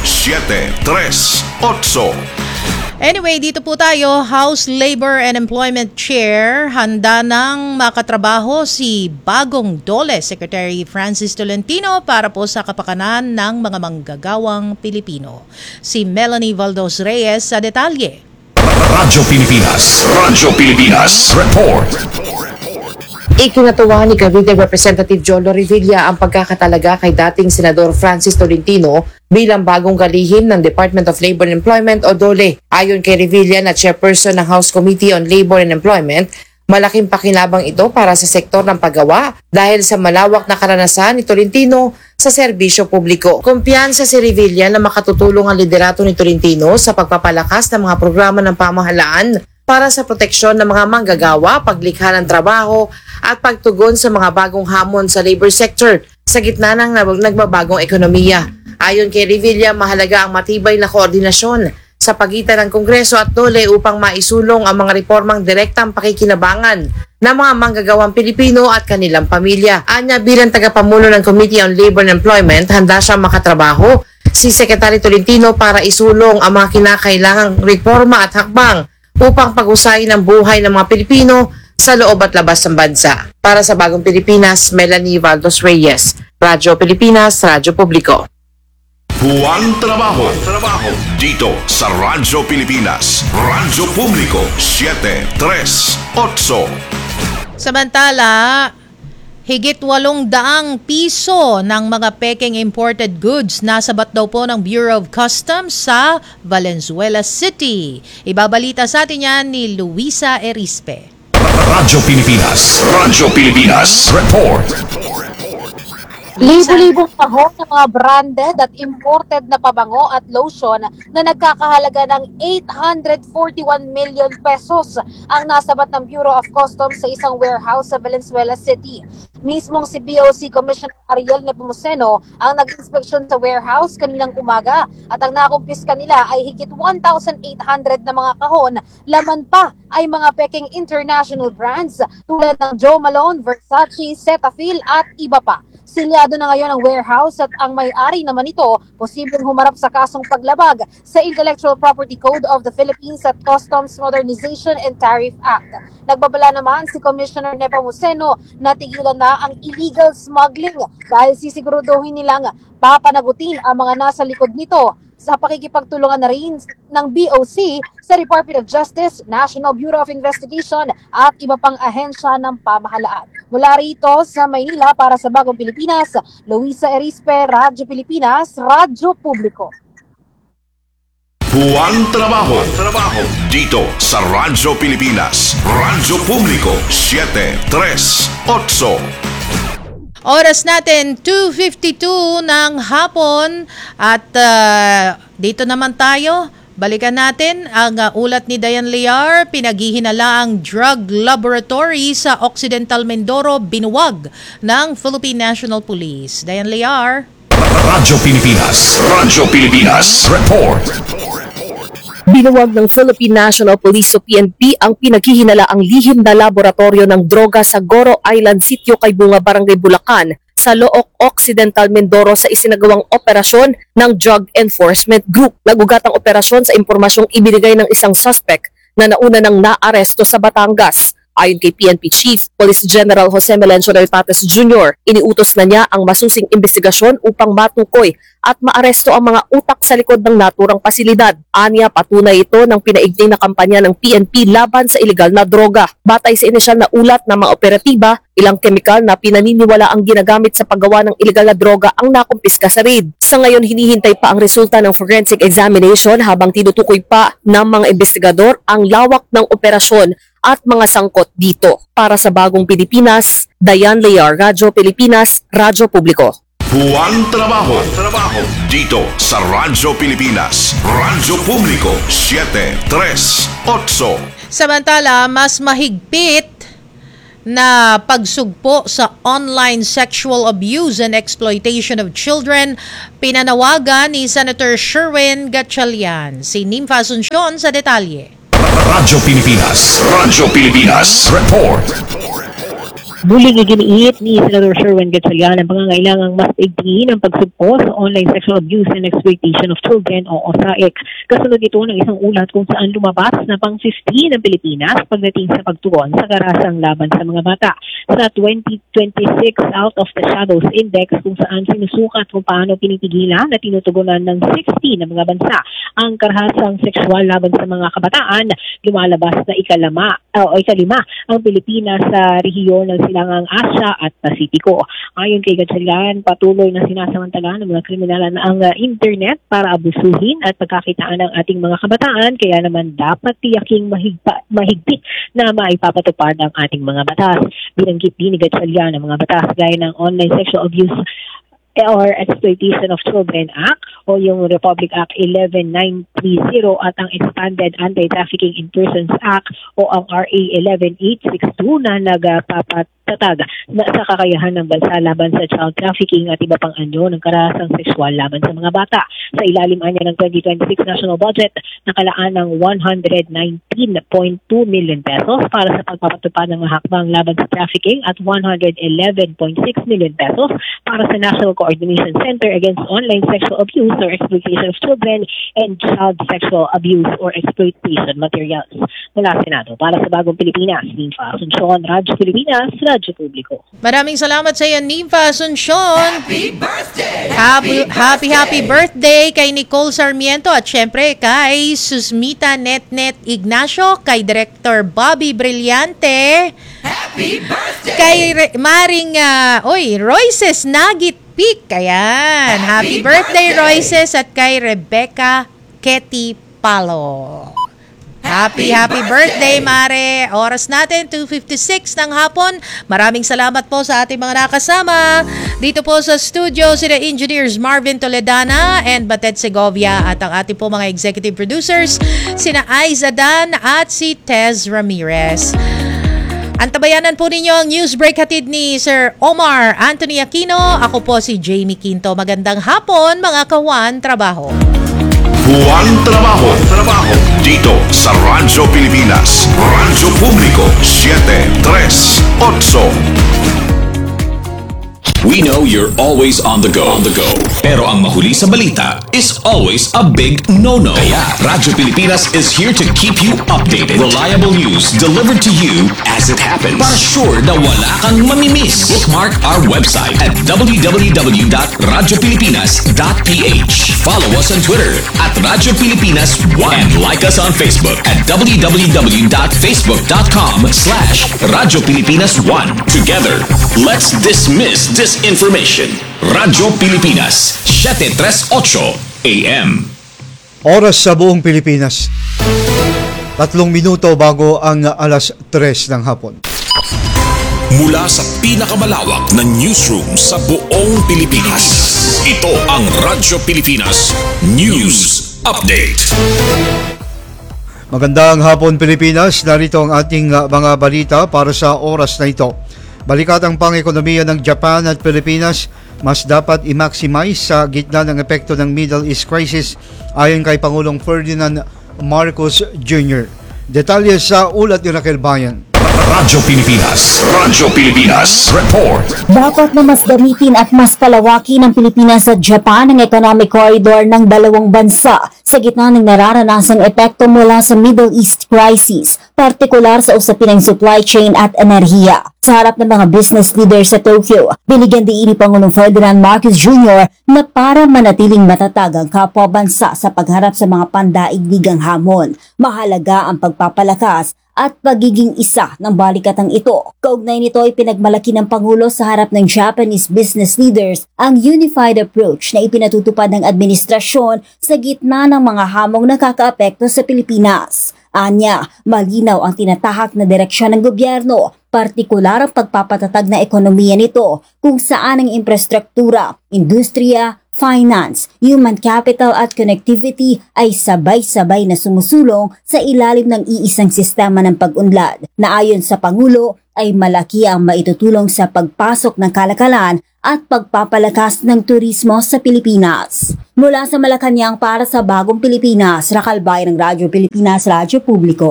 738. Anyway, dito po tayo, House Labor and Employment Chair. Handa nang makatrabaho si bagong DOLE Secretary Francis Tolentino para po sa kapakanan ng mga manggagawang Pilipino. Si Melanie Valdos Reyes sa detalye. Radyo Pilipinas. Report. Ikinatuwa ni Cavite Representative Jolo Revilla ang pagkakatalaga kay dating Senador Francis Tolentino bilang bagong kalihim ng Department of Labor and Employment o DOLE. Ayon kay Revilla na chairperson ng House Committee on Labor and Employment, malaking pakinabang ito para sa sektor ng paggawa dahil sa malawak na karanasan ni Tolentino sa serbisyo publiko. Kumpiyansa si Revilla na makatutulong ang liderato ni Tolentino sa pagpapalakas ng mga programa ng pamahalaan para sa proteksyon ng mga manggagawa, paglikha ng trabaho at pagtugon sa mga bagong hamon sa labor sector sa gitna ng nagbabagong ekonomiya. Ayon kay Revilla, mahalaga ang matibay na koordinasyon sa pagitan ng Kongreso at DOLE upang maisulong ang mga reformang direktang pakikinabangan ng mga manggagawang Pilipino at kanilang pamilya. Anya, bilang tagapamuno ng Committee on Labor and Employment, handa siyang makatrabaho si Secretary Tolentino para isulong ang mga kinakailangang reforma at hakbang upang pag-usayin ang buhay ng mga Pilipino sa loob at labas ng bansa. Para sa Bagong Pilipinas, Melanie Valdos Reyes, Radyo Pilipinas, Radyo Publiko. Buwang trabaho. Dito sa Radyo Pilipinas. Radyo Publiko 738. Samantala, higit 800 piso ng mga peking imported goods nasabat daw po ng Bureau of Customs sa Valenzuela City. Ibabalita sa atin yan ni Luisa Erispe. Radyo Pilipinas. Report. Libo-libong tahong ng mga branded at imported na pabango at lotion na nagkakahalaga ng 841 million pesos ang nasabat ng Bureau of Customs sa isang warehouse sa Valenzuela City. Mismong si BOC Commissioner Ariel Nepomuceno ang nag-inspeksyon sa warehouse kaninang umaga at ang nakumpiska nila ay higit 1,800 na mga kahon. Laman pa ay mga peking international brands tulad ng Jo Malone, Versace, Cetaphil at iba pa. Silyado na ngayon ang warehouse at ang may-ari naman ito posibleng humarap sa kasong paglabag sa Intellectual Property Code of the Philippines at Customs Modernization and Tariff Act. Nagbabala naman si Commissioner Nepomuceno na tigilan na ang illegal smuggling dahil sisiguraduhin nilang papanagutin ang mga nasa likod nito sa pakikipagtulungan na rin ng BOC sa Department of Justice, National Bureau of Investigation at iba pang ahensya ng pamahalaan. Mula rito sa Maynila para sa Bagong Pilipinas, Luisa Erispe, Radyo Pilipinas, Radyo Publiko. Buwang trabaho. Dito sa Radyo Pilipinas. Radyo Publiko 738. Oras natin, 2:52 ng hapon at dito naman tayo. Balikan natin ang ulat ni Diane Liar, pinaghihinala ang drug laboratory sa Occidental Mindoro, binuwag ng Philippine National Police. Diane Liar. Radyo Pilipinas. Report. Binuwag ng Philippine National Police o PNP ang pinaghihinalaang lihim na laboratorio ng droga sa Goro Island Sitio kay Bunga, Barangay Bulacan sa Looc Occidental Mindoro sa isinagawang operasyon ng Drug Enforcement Group. Nagugat ang operasyon sa impormasyong ibinigay ng isang suspect na nauna ng naaresto sa Batangas. Ayon kay PNP Chief Police General Jose Melencio Del Pates Jr., iniutos na niya ang masusing investigasyon upang matukoy at maaresto ang mga utak sa likod ng naturang pasilidad. Anya, patunay ito ng pinaigting na kampanya ng PNP laban sa ilegal na droga. Batay sa inisyal na ulat ng mga operatiba, ilang kemikal na pinaniniwala ang ginagamit sa paggawa ng ilegal na droga ang nakumpiska sa raid. Sa ngayon, hinihintay pa ang resulta ng forensic examination habang tinutukoy pa ng mga investigador ang lawak ng operasyon at mga sangkot dito. Para sa Bagong Pilipinas, Diane Liar, Radyo Pilipinas, Radyo Publiko. Buwang trabaho. Dito sa Radyo Pilipinas. Radyo Publiko 738. Samantala, mas mahigpit na pagsugpo sa online sexual abuse and exploitation of children, pinanawagan ni Senator Sherwin Gatchalian. Si Nympha Asuncion sa detalye. Radyo Pilipinas Report. Muling iginiit ni Senator Sherwin Gatchalian ang pangangailangang mas igtingin ang pagsugpo sa online sexual abuse and exploitation of children o OSAEC. Kasunod ito ng isang ulat kung saan lumabas na pang-15 ng Pilipinas pagdating sa pagtugon sa karasang laban sa mga bata. Sa 2026 Out of the Shadows Index kung saan sinusukat kung paano pinipigilan at tinutugunan ng 60 na mga bansa ang karahasang sexual laban sa mga kabataan, lumalabas na ikalima ang Pilipinas sa rehiyon ng Silangang Asya at Pasipiko. Ayon kay Gatchalian, patuloy na sinasamantala ng mga kriminalan ang internet para abusuhin at pagkakitaan ng ating mga kabataan, kaya naman dapat tiyaking mahigpit na maipapatupad ang ating mga batas. Binanggit din ni Gatchalian ang mga batas gaya ng Online Sexual Abuse or Exploitation of Children Act o yung Republic Act 11930 at ang Expanded Anti-Trafficking in Persons Act o ang RA 11862 na nagpapatatag sa kakayahan ng bansa laban sa child trafficking at iba pang anyo ng karahasang sexual laban sa mga bata. Sa ilalim anya ng 2026 national budget, nakalaan ng 119.2 million pesos para sa pagpapatupad ng hakbang laban sa trafficking at 111.6 million pesos para sa National Coordination Center Against Online Sexual Abuse or Exploitation of Children and Child Sexual Abuse or Exploitation Materials. Mula Senado, para sa Bagong Pilipinas, Nympha Asuncion, Radyo Pilipinas, Radyo Publiko. Maraming salamat sa iyo, Nympha Asuncion. Happy birthday! Happy birthday kay Nicole Sarmiento at syempre kay Susmita Netnet Ignacio, kay Director Bobby Brillante, Happy birthday! kay Maring Royces Nagit Peak. Ayan. Happy birthday, Royces, at kay Rebecca Ketty Palo. Happy birthday, Mare. Oras natin, 2:56 ng hapon. Maraming salamat po sa ating mga nakasama. Dito po sa studio, sila Engineers Marvin Toledana and Batet Segovia at ang ating po mga executive producers, sina Aiza Dan at si Tez Ramirez. Antabayanan po ninyo ang news break hatid ni Sir Omar Anthony Aquino. Ako po si Jamie Quinto. Magandang hapon, mga kawan trabaho. Buwan Trabaho. Dito sa Radyo Pilipinas. Radyo Publiko 738. We know you're always on the go. Pero ang mahuli sa balita is always a big no-no. Kaya Radyo Pilipinas is here to keep you updated. Reliable news delivered to you as it happens. Para sure na wala kang mamimiss. Bookmark our website at www.radiopilipinas.ph. Follow us on Twitter at Radyo Pilipinas 1 and like us on Facebook at www.facebook.com/Radyo Pilipinas 1. Together, let's dismiss disinformation. Radyo Pilipinas 738 AM. Oras sa buong Pilipinas. 3 minuto bago ang alas 3 ng hapon. Mula sa pinakamalawak na newsroom sa buong Pilipinas. Ito ang Radyo Pilipinas News Update. Magandang hapon, Pilipinas. Narito ang ating mga balita para sa oras na ito. Balikatang pang-ekonomiya ng Japan at Pilipinas mas dapat i-maximize sa gitna ng epekto ng Middle East crisis ayon kay Pangulong Ferdinand Marcos Jr. Detalye sa ulat ni Raquel Bayan. Radyo Pilipinas Report. Dapat na mas gamitin at mas palawakin ng Pilipinas at Japan ang economic corridor ng dalawang bansa sa gitna ng nararanasang epekto mula sa Middle East crisis, partikular sa usapin ng supply chain at enerhiya. Sa harap ng mga business leaders sa Tokyo, binigyan din ni Pangulong Ferdinand Marcos Jr. na para manatiling matatag ang kapwa bansa sa pagharap sa mga pandaigdigang hamon, mahalaga ang pagpapalakas at pagiging isa ng balikatang ito. Kaugnay nito ay pinagmalaki ng Pangulo sa harap ng Japanese business leaders ang unified approach na ipinatutupad ng administrasyon sa gitna ng mga hamong nakakaapekto sa Pilipinas. Anya, malinaw ang tinatahak na direksyon ng gobyerno, partikular ang pagpapatatag na ekonomiya nito kung saan ang infrastruktura, industriya, finance, human capital at connectivity ay sabay-sabay na sumusulong sa ilalim ng iisang sistema ng pag-unlad na ayon sa Pangulo ay malaki ang maitutulong sa pagpasok ng kalakalan at pagpapalakas ng turismo sa Pilipinas. Mula sa Malacanang para sa Bagong Pilipinas, Rakalbay ng Radyo Pilipinas, Radyo Publiko.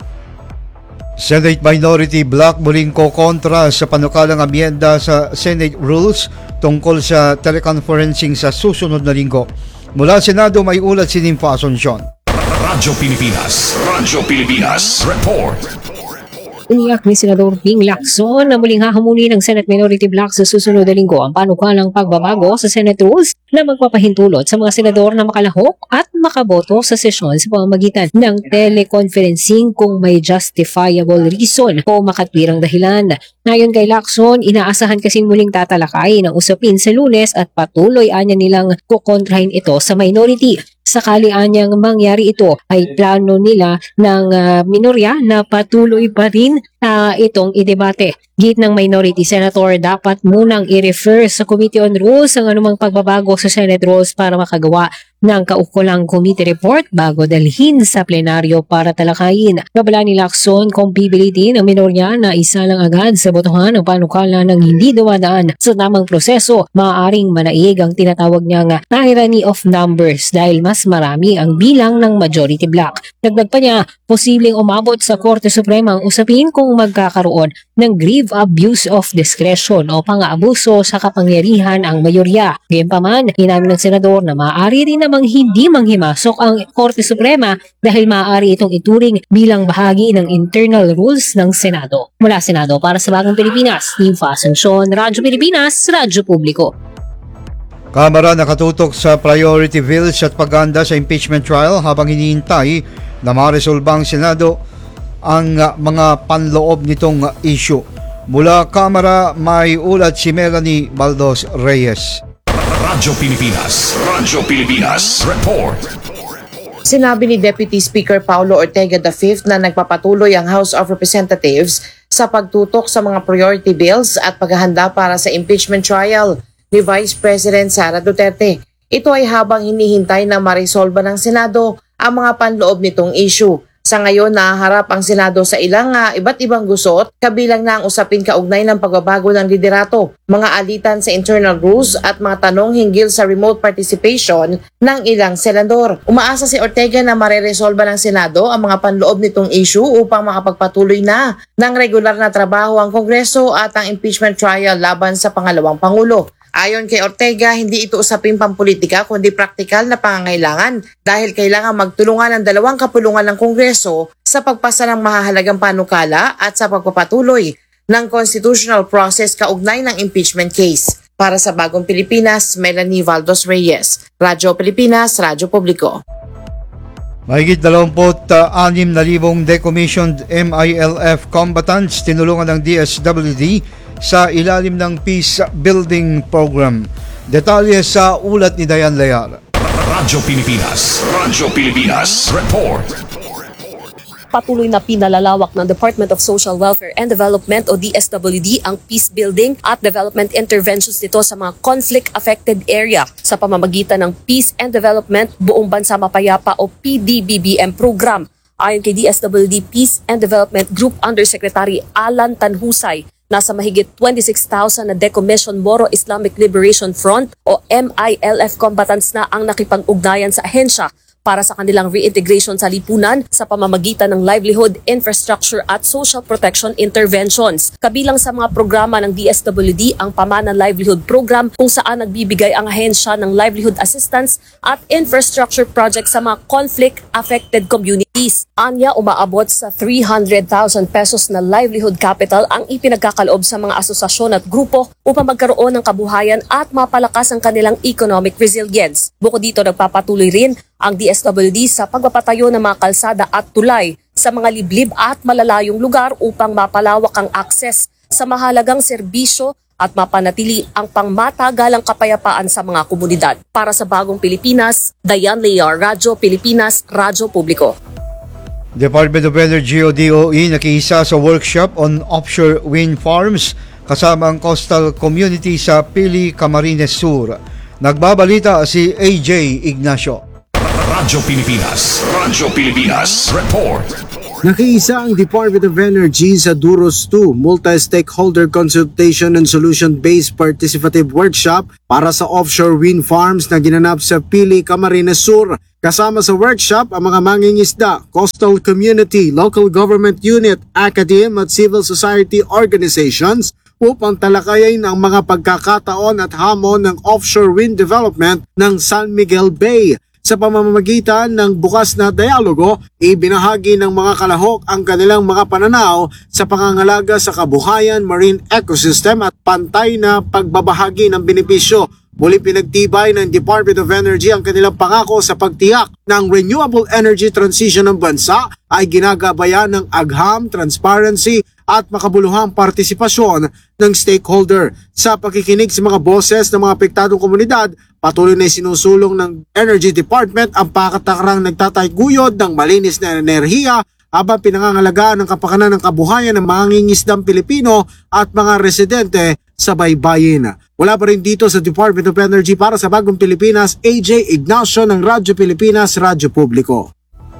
Senate Minority Bloc muling kokontra sa panukalang amyenda sa Senate Rules tungkol sa teleconferencing sa susunod na linggo. Mula Senado may ulat si Nympho Asuncion. Radyo Pilipinas Report. Iniyak ni Senador Ping Lacson na muling hahamuli ng Senate Minority Bloc sa susunod na linggo ang panukalang pagbabago sa Senate Rules na magpapahintulot sa mga senador na makalahok at makaboto sa sesyon sa pamamagitan ng teleconferencing kung may justifiable reason o makatwirang dahilan. Ngayon kay Lacson, inaasahan kasing muling tatalakay ng usapin sa Lunes at patuloy anya nilang kukontrahin ito sa minority. Sakali anyang mangyari ito ay plano nila ng minorya na patuloy pa rin itong idebate. Git ng minority senator, dapat munang i-refer sa Committee on Rules ang anumang pagbabago sa Senate Rules para makagawa ng kaukulang committee report bago dalhin sa plenaryo para talakayin. Babala ni Lacson kung pipilitin ng minorya na isa lang agad sa botohan ang panukala ng hindi dumadaan sa tamang proseso, maaaring manaig ang tinatawag niyang tyranny of numbers dahil mas marami ang bilang ng majority bloc. Dagdag pa niya, posibleng umabot sa Korte Suprema ang usapin kung magkakaroon ng grave abuse of discretion o pang-aabuso sa kapangyarihan ang mayorya. Gayunpaman, inamin ng senador na maaari rin namang hindi manghimasok ang Korte Suprema dahil maaari itong ituring bilang bahagi ng internal rules ng Senado. Mula Senado para sa Bagong Pilipinas, Nympho Asuncion, Radyo Pilipinas, Radyo Publiko. Kamara nakatutok sa priority bills at paganda sa impeachment trial habang hinihintay na maresolba ang Senado ang mga panloob nitong issue. Mula Kamara, may ulat si Melanie Baldos Reyes. Radyo Pilipinas Report. Sinabi ni Deputy Speaker Paulo Ortega V na nagpapatuloy ang House of Representatives sa pagtutok sa mga priority bills at paghahanda para sa impeachment trial ni Vice President Sara Duterte. Ito ay habang hinihintay na maresolba ng Senado ang mga panloob nitong issue. Sa ngayon, nahaharap ang Senado sa ilang iba't ibang gusot, kabilang na ang usapin kaugnay ng pagbabago ng liderato, mga alitan sa internal rules at mga tanong hinggil sa remote participation ng ilang senador. Umaasa si Ortega na mareresolba ng Senado ang mga panloob nitong issue upang makapagpatuloy na ng regular na trabaho ang Kongreso at ang impeachment trial laban sa pangalawang Pangulo. Ayon kay Ortega, hindi ito usaping pampolitika kundi praktikal na pangangailangan dahil kailangan magtulungan ang dalawang kapulungan ng Kongreso sa pagpasa ng mahahalagang panukala at sa pagpapatuloy ng constitutional process kaugnay ng impeachment case. Para sa Bagong Pilipinas, Melanie Baldos Reyes, Radyo Pilipinas, Radyo Publiko. Mahigit 26,000 decommissioned MILF combatants tinulungan ng DSWD sa ilalim ng Peace Building Program. Detalye sa ulat ni Dayan Layar. Radyo Pilipinas Report. Patuloy na pinalalawak ng Department of Social Welfare and Development o DSWD ang peace building at development interventions nito sa mga conflict-affected area sa pamamagitan ng Peace and Development Buong Bansa Mapayapa o PDBBM program. Ayon kay DSWD Peace and Development Group Undersecretary Alan Tanhusay, nasa mahigit 26,000 na decommissioned Moro Islamic Liberation Front o MILF combatants na ang nakipag-ugnayan sa ahensya para sa kanilang reintegration sa lipunan sa pamamagitan ng livelihood, infrastructure at social protection interventions. Kabilang sa mga programa ng DSWD ang Pamana Livelihood Program kung saan nagbibigay ang ahensya ng livelihood assistance at infrastructure projects sa mga conflict-affected communities. Anya, umaabot sa 300,000 pesos na livelihood capital ang ipinagkakaloob sa mga asosasyon at grupo upang magkaroon ng kabuhayan at mapalakas ang kanilang economic resilience. Bukod dito, nagpapatuloy rin ang DSWD sa pagpapatayo ng mga kalsada at tulay sa mga liblib at malalayong lugar upang mapalawak ang akses sa mahalagang serbisyo at mapanatili ang pangmatagalang kapayapaan sa mga komunidad. Para sa Bagong Pilipinas, Dayan Layar, Radyo Pilipinas, Radyo Publiko. Department of Energy o DOE nakiisa sa workshop on offshore wind farms kasama ang coastal community sa Pili, Camarines Sur. Nagbabalita si AJ Ignacio. Radyo Pilipinas Report. Nakiisa ang Department of Energy sa Duros 2 Multi-Stakeholder Consultation and Solution-Based Participative Workshop para sa offshore wind farms na ginanap sa Pili, Camarines Sur. Kasama sa workshop ang mga mangingisda, coastal community, local government unit, academe at civil society organizations upang talakayin ang mga pagkakataon at hamon ng offshore wind development ng San Miguel Bay. Sa pamamagitan ng bukas na dialogo, ibinahagi ng mga kalahok ang kanilang mga pananaw sa pangangalaga sa kabuhayan, marine ecosystem at pantay na pagbabahagi ng benepisyo. Muli pinagtibay ng Department of Energy ang kanilang pangako sa pagtiyak ng renewable energy transition ng bansa ay ginagabayan ng agham, transparency at makabuluhang partisipasyon ng stakeholder. Sa pakikinig sa mga boses ng mga apektadong komunidad, patuloy na sinusulong ng Energy Department ang pakatakarang nagtataguyod ng malinis na enerhiya habang pinangangalagaan ng kapakanan ng kabuhayan ng mga ngingisdang Pilipino at mga residente sa baybayin. Wala pa rin dito sa Department of Energy para sa Bagong Pilipinas, AJ Ignacio ng Radyo Pilipinas, Radyo Publiko.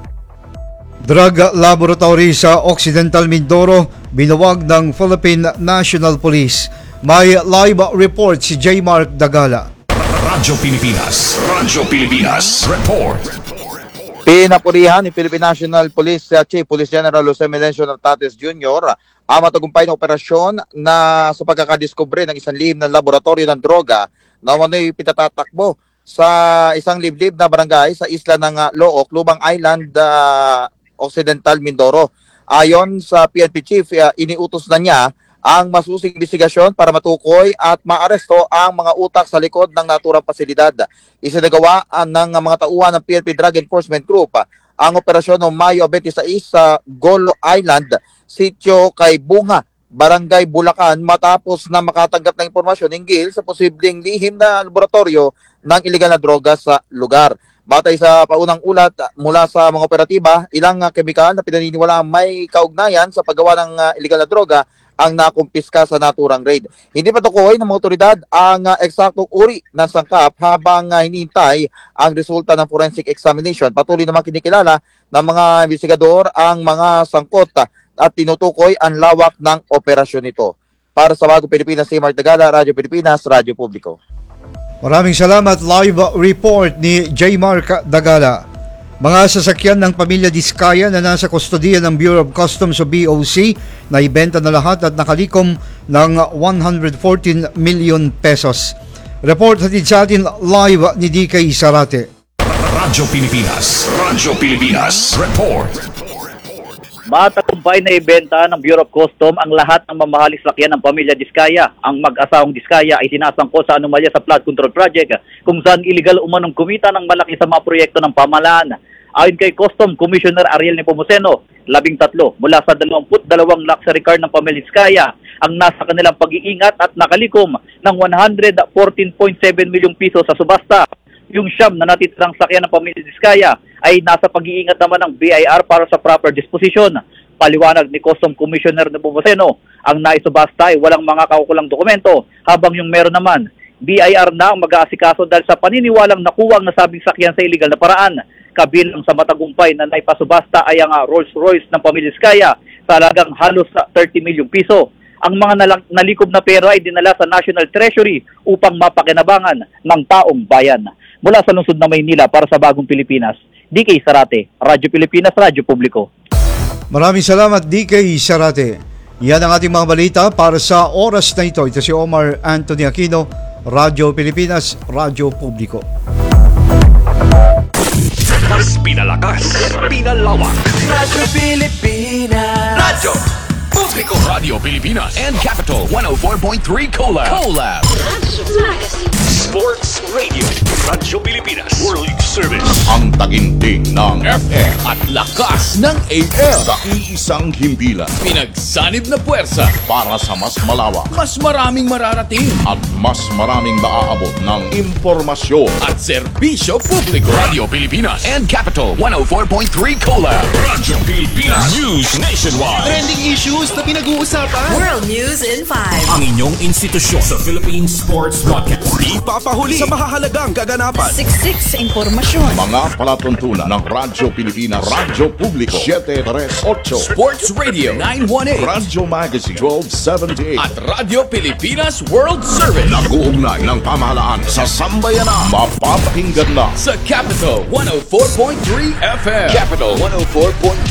Drug laboratory sa Occidental Mindoro, binuwag ng Philippine National Police. May live report si J. Mark Dagala. Radyo Pilipinas. Radyo Pilipinas. Report. Pinapurihan ni Philippine National Police Chief Police General Jose Melencio Nartates Jr. ang matagumpay na operasyon na sa pagkakadiskubre ng isang lihim na laboratorio ng droga na umano'y pitatatakbo sa isang liblib na barangay sa isla ng Looc, Lubang Island, Occidental Mindoro. Ayon sa PNP Chief, iniutos na niya ang masusing investigasyon para matukoy at maaresto ang mga utak sa likod ng naturang pasilidad. Isinagawa ng mga tauhan ng PNP Drug Enforcement Group ang operasyon noong Mayo 26 sa Golo Island, sitio kay Bunga, Barangay Bulacan, matapos na makatanggap ng impormasyon hinggil sa posibleng lihim na laboratorio ng iligal na droga sa lugar. Batay sa paunang ulat mula sa mga operatiba, ilang kemikal na pinaniniwala may kaugnayan sa paggawa ng iligal na droga ang nakumpiska sa naturang raid. Hindi pa tukoy ng mga otoridad ang eksaktong uri ng sangkap habang hinihintay ang resulta ng forensic examination. Patuloy naman kinikilala ng mga investigador ang mga sangkot at tinutukoy ang lawak ng operasyon nito. Para sa Bagong Pilipinas, si Mark Dagala, Radyo Pilipinas, Radyo Publiko. Maraming salamat. Live report ni J. Mark Dagala. Mga sasakyan ng pamilya Diskaya na nasa kustodiya ng Bureau of Customs o BOC na ibenta na lahat at nakalikom ng 114 million pesos. Report hatid sa atin live ni DK Sarate. Radyo Pilipinas. Radyo Pilipinas. Report. Matagumpay na ibenta ng Bureau of Customs ang lahat ng mamahaling sakyan ng pamilya Diskaya. Ang mag-asawang Diskaya ay sinasangkot sa anomalya sa flood control project kung saan iligal umanong kumita ng malaki sa mga proyekto ng pamahalaan. Ayon kay Custom Commissioner Ariel Nepomuceno, 13 mula sa 22 luxury car ng pamilya Diskaya ang nasa kanilang pag-iingat at nakalikom ng 114.7 milyong piso sa subasta. Yung siyam na natitirang sakyan ng pamilya Diskaya ay nasa pag-iingat naman ng BIR para sa proper disposition. Paliwanag ni Custom Commissioner Nepomuceno, ang naisubasta ay walang mga kaukulang dokumento habang yung meron naman, BIR na ang mag-aasikaso dahil sa paniniwalang nakuha ang nasabing sakyan sa illegal na paraan. Kabilang sa matagumpay na naipasubasta ay ang Rolls Royce ng pamilya Diskaya sa halagang halos 30 milyong piso. Ang mga nalikob na pera ay dinala sa National Treasury upang mapakinabangan ng taong bayan. Mula sa lungsod ng Maynila para sa Bagong Pilipinas, DK Sarate, Radyo Pilipinas, Radyo Publiko. Maraming salamat DK Sarate. Yan ang ating mga balita para sa oras na ito. Ito si Omar Anthony Aquino, Radyo Pilipinas, Radyo Publiko. Mas pinalakas, pinalawak. Radyo Pilipinas. Radyo Publiko. Radio Pilipinas and Capital 104.3 Collab. Sports Radio. Radyo Pilipinas. World League Service. Ang taginting ng FM at lakas ng AM. Sa iisang himpilan. Pinagsanib na puwersa para sa mas malawak. Mas maraming mararating. At mas maraming maaabot ng impormasyon. At serbisyo publiko. Radio Pilipinas and Capital 104.3 Collab. Radyo Pilipinas. News Nationwide. Trending issues na pinag-uusapan. World News in 5. Ang inyong institusyon sa Philippine Sports Broadcast. Di pa magpapahuli sa mahahalagang kaganapan. Siksik sa impormasyon. Mga palatuntunan ng Radyo Pilipinas, Radyo Publiko 738, Sports Radio 918, Radyo Magazine 1278, at Radyo Pilipinas World Service. Nag-uugnay ng pamahalaan sa sambayanan. Mapapakinggan na sa Capital 104.3 FM. Capital 104.3